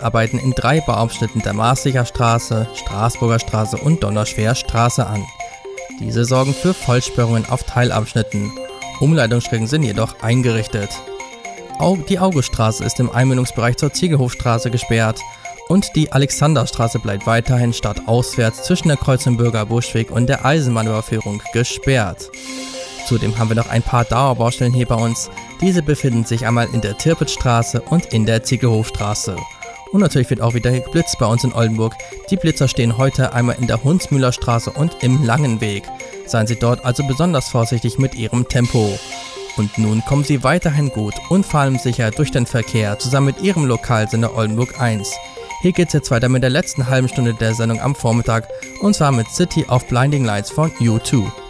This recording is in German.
Sanierungsarbeiten in 3 Bauabschnitten der Marslicher Straße, Straßburger Straße und Donnerschwer Straße an. Diese sorgen für Vollsperrungen auf Teilabschnitten. Umleitungsstrecken sind jedoch eingerichtet. Die Auguststraße ist im Einmündungsbereich zur Ziegelhofstraße gesperrt und die Alexanderstraße bleibt weiterhin stadtauswärts zwischen der Kreuzung Bürger Buschweg und der Eisenbahnüberführung gesperrt. Zudem haben wir noch ein paar Dauerbaustellen hier bei uns. Diese befinden sich einmal in der Tirpitzstraße und in der Ziegelhofstraße. Und natürlich wird auch wieder geblitzt bei uns in Oldenburg. Die Blitzer stehen heute einmal in der Hunsmühlerstraße und im Langenweg. Seien Sie dort also besonders vorsichtig mit Ihrem Tempo. Und nun kommen Sie weiterhin gut und vor allem sicher durch den Verkehr zusammen mit Ihrem Lokalsender Oldenburg 1. Hier geht's jetzt weiter mit der letzten halben Stunde der Sendung am Vormittag und zwar mit City of Blinding Lights von U2.